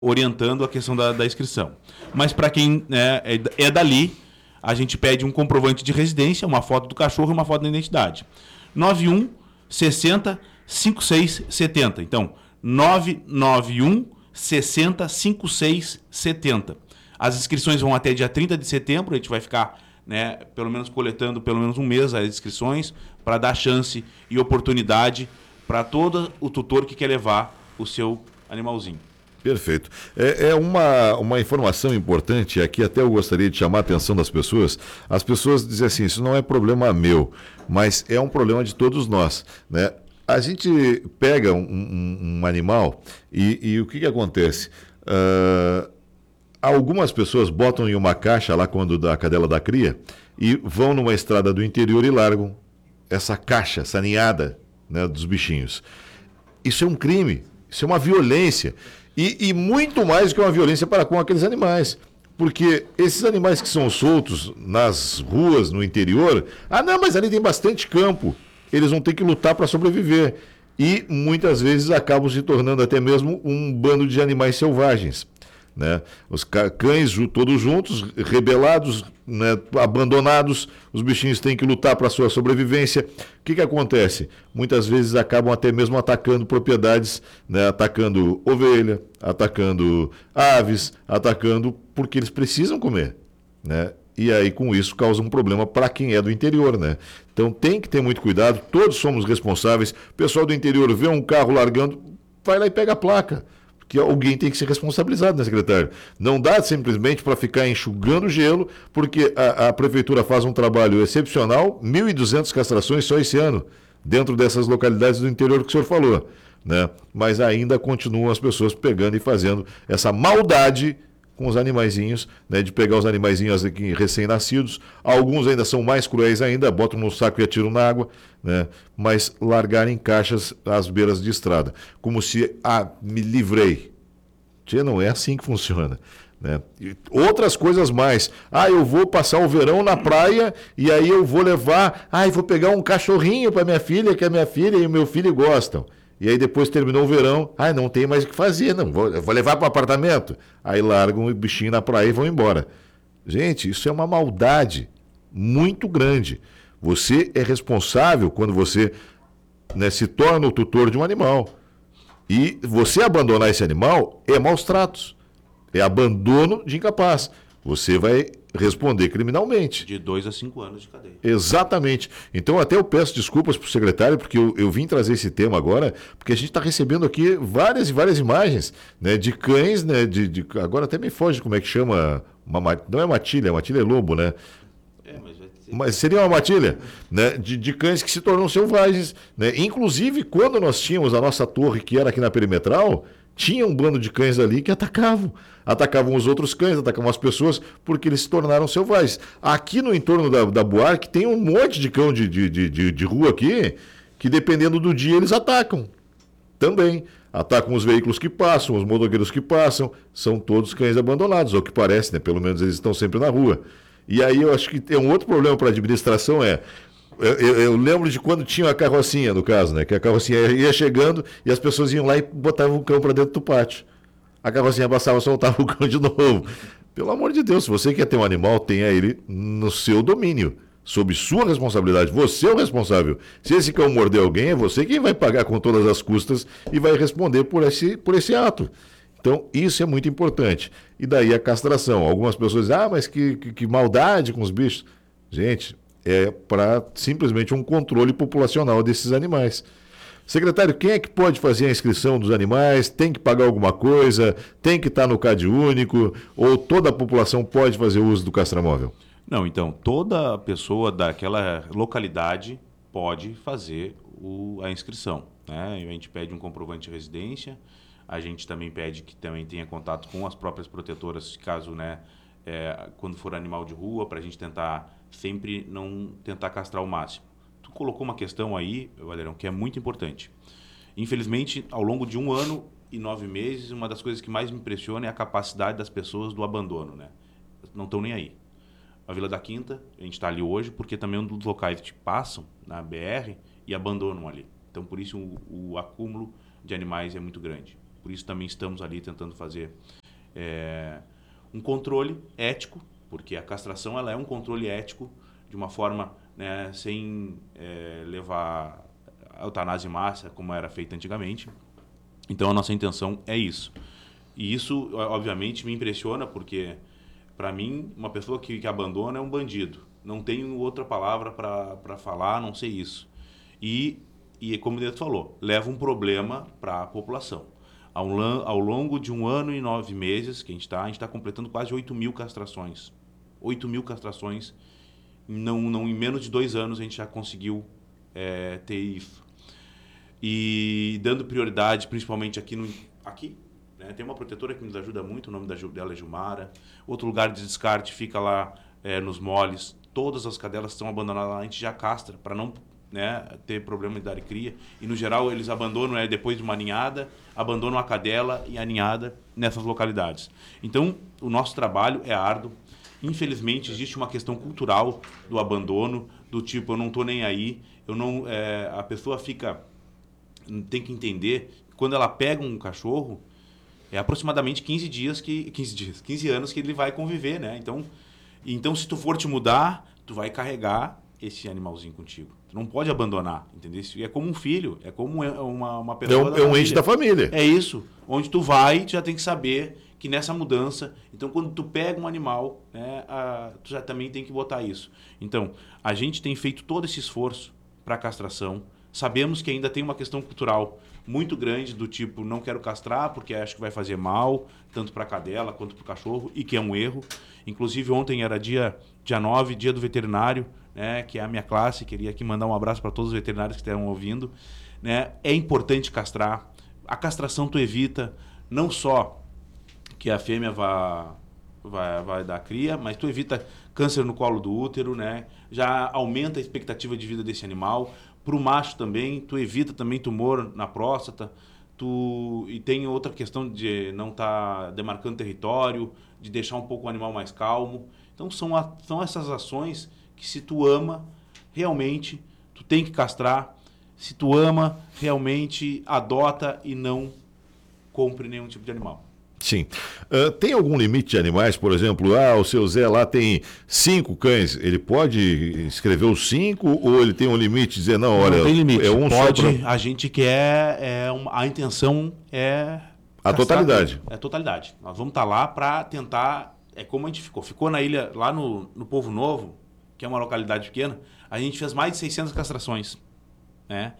orientando a questão da inscrição. Mas para quem é dali, a gente pede um comprovante de residência, uma foto do cachorro e uma foto da identidade. 91 60 56 70. Então, 991 60 56 70. As inscrições vão até dia 30 de setembro, a gente vai ficar, pelo menos coletando pelo menos um mês as inscrições para dar chance e oportunidade para todo o tutor que quer levar o seu animalzinho. Perfeito. É uma informação importante, aqui até eu gostaria de chamar a atenção das pessoas. As pessoas dizem assim, isso não é problema meu, mas é um problema de todos nós, né? A gente pega um animal e o que acontece? Algumas pessoas botam em uma caixa lá quando a cadela dá cria e vão numa estrada do interior e largam essa caixa, essa ninhada, né, dos bichinhos. Isso é um crime, isso é uma violência. E muito mais que uma violência para com aqueles animais. Porque esses animais que são soltos nas ruas, no interior, não, mas ali tem bastante campo. Eles vão ter que lutar para sobreviver. E muitas vezes acabam se tornando até mesmo um bando de animais selvagens, né? Os cães todos juntos, rebelados, né, abandonados, os bichinhos têm que lutar para a sua sobrevivência. O que acontece? Muitas vezes acabam até mesmo atacando propriedades, né, atacando ovelha, atacando aves, atacando porque eles precisam comer, né? E aí com isso causa um problema para quem é do interior, né? Então tem que ter muito cuidado, todos somos responsáveis. O pessoal do interior vê um carro largando, vai lá e pega a placa. Que alguém tem que ser responsabilizado, né, secretário? Não dá simplesmente para ficar enxugando gelo, porque a prefeitura faz um trabalho excepcional, 1.200 castrações só esse ano, dentro dessas localidades do interior que o senhor falou, né? Mas ainda continuam as pessoas pegando e fazendo essa maldade com os animaizinhos, né, de pegar os animaizinhos aqui recém-nascidos. Alguns ainda são mais cruéis ainda, botam no saco e atiram na água, né, mas largar em caixas às beiras de estrada, como se, me livrei. Não é assim que funciona, né? E outras coisas mais. Eu vou passar o verão na praia e aí eu vou levar, vou pegar um cachorrinho para minha filha, que a minha filha e o meu filho gostam. E aí depois terminou o verão, não tem mais o que fazer, não, vou levar para o apartamento. Aí largam o bichinho na praia e vão embora. Gente, isso é uma maldade muito grande. Você é responsável quando você, né, se torna o tutor de um animal. E você abandonar esse animal é maus tratos, é abandono de incapaz. Você vai responder criminalmente. De 2 a 5 anos de cadeia. Exatamente. Então até eu peço desculpas para o secretário, porque eu vim trazer esse tema agora, porque a gente está recebendo aqui várias e várias imagens, né, de cães, né, agora até me foge como é que chama, não é matilha é lobo, né? Mas seria uma matilha, né, de cães que se tornam selvagens, né? Inclusive, quando nós tínhamos a nossa torre, que era aqui na Perimetral, tinha um bando de cães ali que atacavam os outros cães, atacavam as pessoas, porque eles se tornaram selvagens. Aqui no entorno da Buarque tem um monte de cão de rua aqui, que dependendo do dia eles atacam também. Atacam os veículos que passam, os motoqueiros que passam, são todos cães abandonados, ao que parece, né? Pelo menos eles estão sempre na rua. E aí eu acho que tem um outro problema para a administração, eu lembro de quando tinha a carrocinha, no caso, né? Que a carrocinha ia chegando e as pessoas iam lá e botavam o cão para dentro do pátio. A carrocinha passava e soltava o cão de novo. Pelo amor de Deus, se você quer ter um animal, tenha ele no seu domínio, sob sua responsabilidade. Você é o responsável. Se esse cão morder alguém, é você quem vai pagar com todas as custas e vai responder por esse ato. Então, isso é muito importante. E daí a castração. Algumas pessoas dizem, mas que maldade com os bichos. Gente, é para simplesmente um controle populacional desses animais. Secretário, quem é que pode fazer a inscrição dos animais? Tem que pagar alguma coisa? Tem que estar no CAD único? Ou toda a população pode fazer uso do castramóvel? Não, então, toda pessoa daquela localidade pode fazer a inscrição, né? A gente pede um comprovante de residência. A gente também pede que também tenha contato com as próprias protetoras, caso, né, quando for animal de rua, para a gente tentar sempre não tentar castrar o máximo. Tu colocou uma questão aí, Valerão, que é muito importante. Infelizmente, ao longo de 1 ano e 9 meses, uma das coisas que mais me impressiona é a capacidade das pessoas do abandono, né? Não estão nem aí. A Vila da Quinta, a gente está ali hoje, porque também é um dos locais que passam na BR e abandonam ali. Então, por isso, o acúmulo de animais é muito grande. por isso também estamos ali tentando fazer um controle ético, porque a castração ela é um controle ético de uma forma, né, sem levar a eutanásia em massa, como era feito antigamente. Então, a nossa intenção é isso. E isso, obviamente, me impressiona, porque, para mim, uma pessoa que abandona é um bandido. Não tenho outra palavra para falar, a não ser isso. E como o Neto falou, leva um problema para a população. Ao longo de 1 ano e 9 meses que a gente está completando quase 8.000 castrações. 8.000 castrações, não em menos de 2 anos a gente já conseguiu ter isso. E dando prioridade, principalmente aqui, né, tem uma protetora que nos ajuda muito, o nome dela é Gilmara. Outro lugar de descarte fica lá nos moles. Todas as cadelas estão abandonadas lá, a gente já castra, para não, né, ter problema de dar e cria. E, no geral, eles abandonam depois de uma ninhada, abandonam a cadela e a ninhada nessas localidades. Então, o nosso trabalho é árduo. Infelizmente, existe uma questão cultural do abandono, do tipo, eu não estou nem aí, a pessoa tem que entender que quando ela pega um cachorro, é aproximadamente 15 anos que ele vai conviver, né? Então, se tu for te mudar, tu vai carregar esse animalzinho contigo. Tu não pode abandonar, entendeu? Isso é como um filho, é como uma pessoa É um ente da família. É isso. Onde tu vai, tu já tem que saber que nessa mudança... Então, quando tu pega um animal, né, tu já também tem que botar isso. Então, a gente tem feito todo esse esforço para a castração. Sabemos que ainda tem uma questão cultural muito grande do tipo, não quero castrar porque acho que vai fazer mal, tanto para a cadela quanto para o cachorro, e que é um erro. Inclusive, ontem era dia 9, dia do veterinário, né, que é a minha classe. Queria aqui mandar um abraço para todos os veterinários que estão ouvindo. Né? É importante castrar. A castração tu evita não só que a fêmea vai dar cria, mas tu evita câncer no colo do útero, né? Já aumenta a expectativa de vida desse animal. Para o macho também, tu evita também tumor na próstata. E tem outra questão de não estar demarcando território, de deixar um pouco o animal mais calmo. Então são essas ações que, se tu ama, realmente, tu tem que castrar. Se tu ama, realmente adota e não compre nenhum tipo de animal. Sim. Tem algum limite de animais? Por exemplo, o seu Zé lá tem 5 cães. Ele pode escrever os 5 ou ele tem um limite de dizer, não, olha, não tem limite. É um pode, só pra... A gente quer, a intenção é... A totalidade. É a totalidade. Nós vamos estar lá para tentar... É como a gente ficou. Ficou na ilha, lá no Povo Novo, que é uma localidade pequena, a gente fez mais de 600 castrações, né?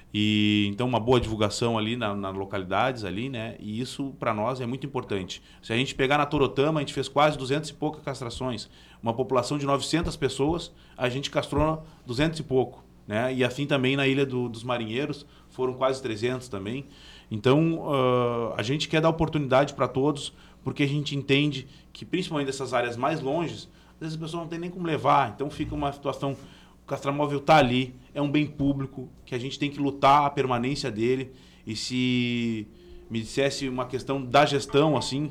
E então uma boa divulgação ali nas localidades ali, né? E isso para nós é muito importante. Se a gente pegar na Torotama, a gente fez quase 200 e poucas castrações. Uma população de 900 pessoas, a gente castrou 200 e pouco, né? E assim também na Ilha dos Marinheiros, foram quase 300 também. Então, a gente quer dar oportunidade para todos, porque a gente entende que, principalmente dessas áreas mais longes, às vezes a pessoa não tem nem como levar, então fica uma situação... O castramóvel está ali, é um bem público, que a gente tem que lutar a permanência dele. E se me dissesse uma questão da gestão, assim,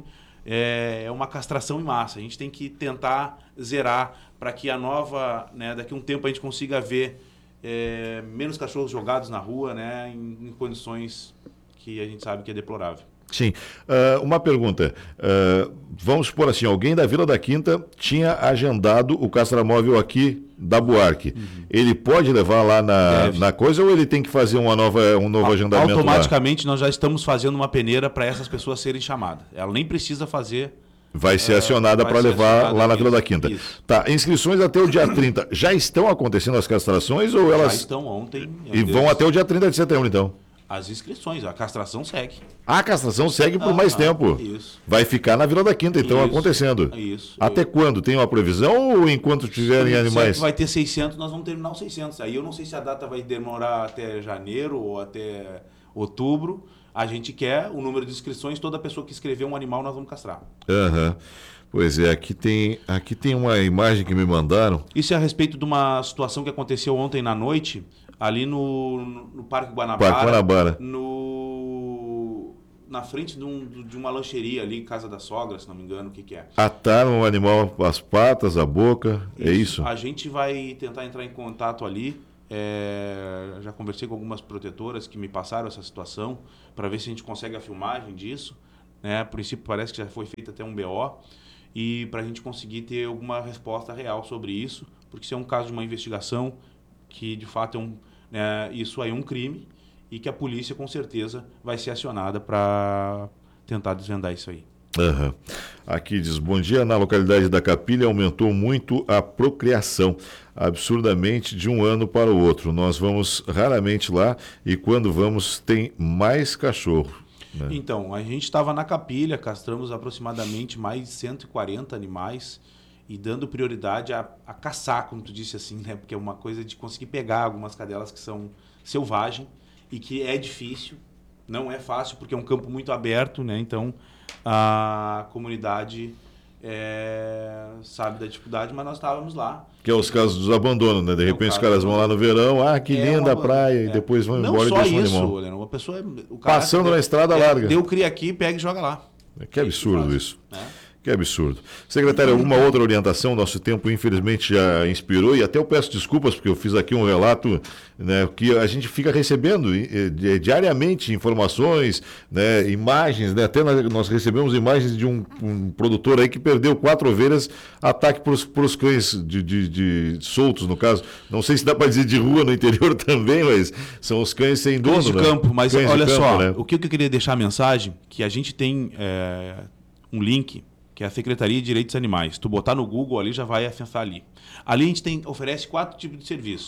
é uma castração em massa. A gente tem que tentar zerar para que a nova, né, daqui a um tempo a gente consiga ver menos cachorros jogados na rua, né, em condições que a gente sabe que é deplorável. Sim. Uma pergunta. Vamos supor assim, alguém da Vila da Quinta tinha agendado o castramóvel aqui da Buarque. Uhum. Ele pode levar lá na coisa ou ele tem que fazer um novo agendamento automaticamente lá? Nós já estamos fazendo uma peneira para essas pessoas serem chamadas. Ela nem precisa fazer... Vai ser acionada para levar lá na Vila da Quinta. Isso. Tá, inscrições até o dia 30. Já estão acontecendo as castrações ou elas... Já estão ontem. E vão até o dia 30 de setembro, então? As inscrições, a castração segue. A castração segue por mais tempo. Isso. Vai ficar na Vila da Quinta, então, acontecendo. Isso. Até quando? Tem uma previsão ou enquanto tiverem animais? Vai ter 600, nós vamos terminar os 600. Aí eu não sei se a data vai demorar até janeiro ou até outubro. A gente quer o número de inscrições, toda pessoa que escrever um animal nós vamos castrar. Aham. Pois é, aqui tem uma imagem que me mandaram. Isso é a respeito de uma situação que aconteceu ontem na noite, ali no Parque Guanabara. Parque Guanabara. Na frente de uma lancheria ali, Casa da Sogra, se não me engano, o que é. Ataram o animal, as patas, a boca, é isso? A gente vai tentar entrar em contato ali Já conversei com algumas protetoras que me passaram essa situação para ver se a gente consegue a filmagem disso, né? A princípio parece que já foi feito até um BO e para a gente conseguir ter alguma resposta real sobre isso, porque isso é um caso de uma investigação que de fato isso aí é um crime e que a polícia com certeza vai ser acionada para tentar desvendar isso aí. Uhum. Aqui diz, bom dia, na localidade da Capilha aumentou muito a procriação, absurdamente de um ano para o outro. Nós vamos raramente lá e quando vamos tem mais cachorro. Né? Então, a gente estava na Capilha, castramos aproximadamente mais de 140 animais e dando prioridade a caçar, como tu disse assim, né? Porque é uma coisa de conseguir pegar algumas cadelas que são selvagens e que é difícil, não é fácil porque é um campo muito aberto, né? Então a comunidade sabe da dificuldade, mas nós estávamos lá. Que é os casos dos abandonos, né? De repente os caras vão lá no verão, que linda a praia, e depois vão embora e deixam o animal. Não só isso, uma pessoa... O cara passando na estrada larga. Deu cria aqui, pega e joga lá. Que absurdo isso. Que absurdo. Secretário, alguma outra orientação? Nosso tempo, infelizmente, já inspirou, e até eu peço desculpas, porque eu fiz aqui um relato, né, que a gente fica recebendo diariamente informações, né, imagens, né, até nós recebemos imagens de um produtor aí que perdeu 4 ovelhas, ataque para os cães de soltos, no caso. Não sei se dá para dizer de rua no interior também, mas são os cães sem dono. Cães de campo, mas cães olha campo, só, né? o que eu queria deixar a mensagem, que a gente tem um link, que é a Secretaria de Direitos Animais. Tu botar no Google ali, já vai acessar ali. Ali a gente oferece 4 tipos de serviço.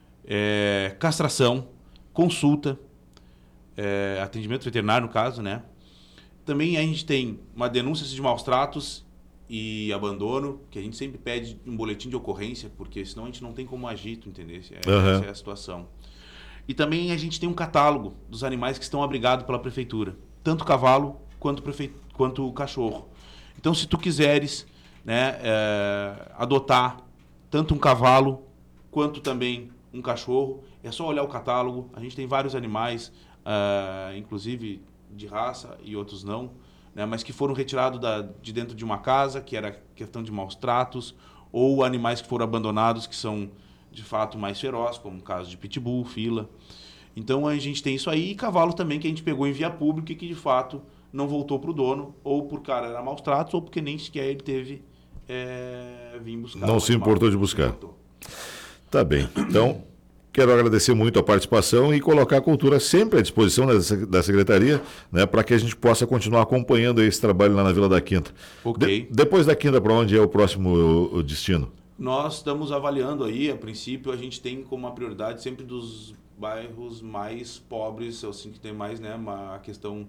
Castração, consulta, atendimento veterinário, no caso, né? Também a gente tem uma denúncia de maus tratos e abandono, que a gente sempre pede um boletim de ocorrência, porque senão a gente não tem como agir, tu entendeu? Essa é a situação. E também a gente tem um catálogo dos animais que estão abrigados pela prefeitura. Tanto cavalo quanto o cachorro. Então, se tu quiseres, né, adotar tanto um cavalo quanto também um cachorro, é só olhar o catálogo. A gente tem vários animais, inclusive de raça e outros não, né, mas que foram retirados de dentro de uma casa, que era questão de maus tratos, ou animais que foram abandonados, que são de fato mais ferozes, como o caso de pitbull, fila. Então, a gente tem isso aí, e cavalo também, que a gente pegou em via pública e que de fato não voltou para o dono, ou por cara era maus tratos, ou porque nem sequer ele teve vir buscar. Não se importou de buscar. Tá bem. Então, quero agradecer muito a participação e colocar a cultura sempre à disposição da Secretaria, né, para que a gente possa continuar acompanhando esse trabalho lá na Vila da Quinta. Ok. Depois da Quinta, para onde é o próximo destino? Nós estamos avaliando aí, a princípio, a gente tem como uma prioridade sempre dos bairros mais pobres, assim, que tem mais, né, uma questão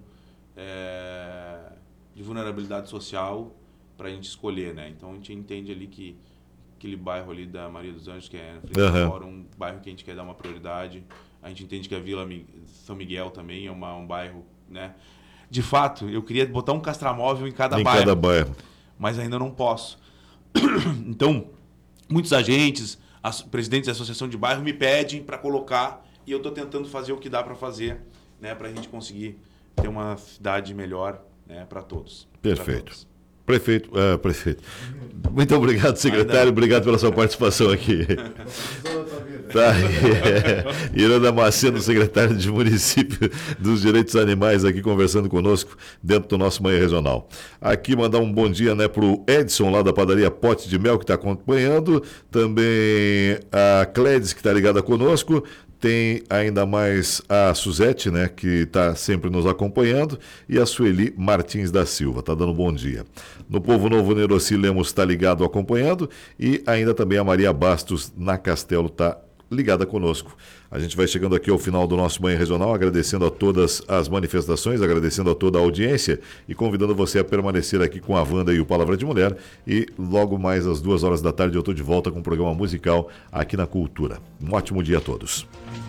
de vulnerabilidade social para a gente escolher, né? Então a gente entende ali que aquele bairro ali da Maria dos Anjos, que é um bairro que a gente quer dar uma prioridade. A gente entende que a Vila São Miguel também é um bairro, né? De fato, eu queria botar um castramóvel em cada bairro, mas ainda não posso. Então, muitos agentes, presidentes da associação de bairro me pedem para colocar, e eu estou tentando fazer o que dá para fazer, né, para a gente conseguir ter uma cidade melhor, né, para todos. Perfeito. Prefeito. Muito obrigado, secretário. Obrigado pela sua participação aqui. Tá. Iranda Macedo, secretário de Município dos Direitos Animais, aqui conversando conosco dentro do nosso Manhã Regional. Aqui mandar um bom dia, né, para o Edson, lá da padaria Pote de Mel, que está acompanhando. Também a Clédis, que está ligada conosco. Tem ainda mais a Suzete, né, que está sempre nos acompanhando, e a Sueli Martins da Silva, está dando bom dia. No Povo Novo, Neroci Lemos está ligado acompanhando, e ainda também a Maria Bastos na Castelo está ligada conosco. A gente vai chegando aqui ao final do nosso Manhã Regional, agradecendo a todas as manifestações, agradecendo a toda a audiência e convidando você a permanecer aqui com a Wanda e o Palavra de Mulher. E logo mais às 2h da tarde eu estou de volta com um programa musical aqui na Cultura. Um ótimo dia a todos.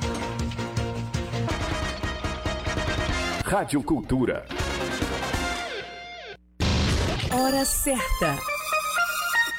Rádio Cultura. Hora certa.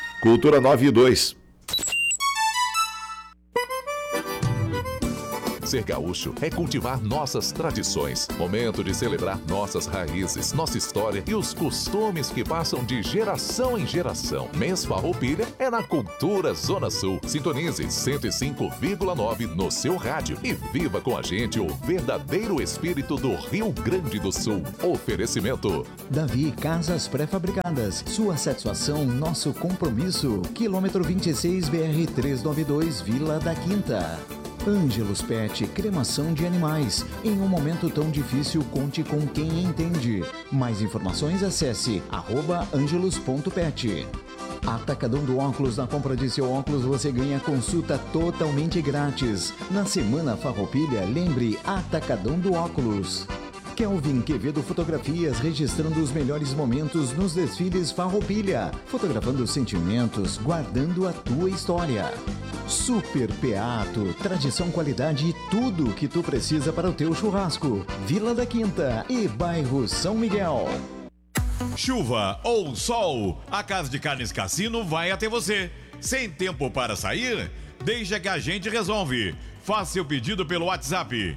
Cultura 9:02. Ser gaúcho é cultivar nossas tradições. Momento de celebrar nossas raízes, nossa história e os costumes que passam de geração em geração. Mês Farroupilha é na Cultura Zona Sul. Sintonize 105,9 no seu rádio e viva com a gente o verdadeiro espírito do Rio Grande do Sul. Oferecimento Davi Casas Pré-Fabricadas. Sua satisfação, nosso compromisso. Quilômetro 26 BR 392, Vila da Quinta. Ângelos Pet, cremação de animais. Em um momento tão difícil, conte com quem entende. Mais informações, acesse @angelos.pet. Atacadão do Óculos. Na compra de seu óculos você ganha consulta totalmente grátis. Na Semana Farroupilha, lembre Atacadão do Óculos. Kelvin Quevedo Fotografias, registrando os melhores momentos nos desfiles Farroupilha, fotografando sentimentos, guardando a tua história. Super Peato, tradição, qualidade e tudo o que tu precisa para o teu churrasco. Vila da Quinta e bairro São Miguel. Chuva ou sol, a Casa de Carnes Cassino vai até você. Sem tempo para sair? Deixa que a gente resolve. Faça seu pedido pelo WhatsApp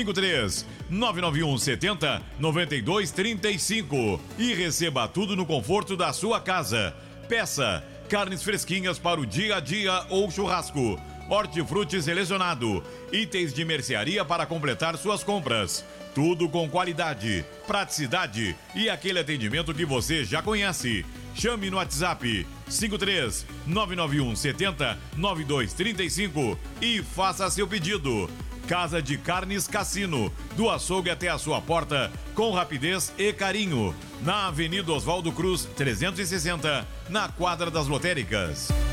53-99170-9235 e receba tudo no conforto da sua casa. Peça carnes fresquinhas para o dia a dia ou churrasco, hortifruti selecionado, itens de mercearia para completar suas compras. Tudo com qualidade, praticidade e aquele atendimento que você já conhece. Chame no WhatsApp 53-99170-9235 e faça seu pedido. Casa de Carnes Cassino, do açougue até a sua porta, com rapidez e carinho. Na Avenida Oswaldo Cruz, 360, na Quadra das Lotéricas.